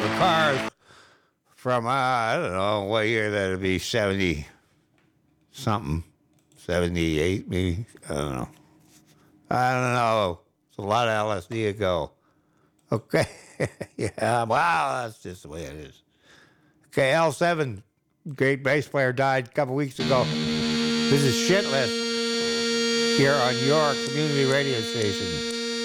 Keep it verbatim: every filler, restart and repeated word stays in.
the Cars from, uh, I don't know what year that'd be, seventy something, seventy-eight maybe. I don't know. I don't know. It's a lot of L S D ago. Okay. Yeah, wow, that's just the way it is. Okay, L seven, great bass player, died a couple weeks ago. This is Shitless here on your community radio station.